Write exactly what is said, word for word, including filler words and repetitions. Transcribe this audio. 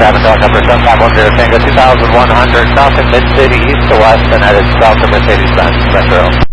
Traffic Talk number seven five one zero Tango two thousand one hundred, crossing Mid-City east to west and headed south to Mercedes-Benz Metro.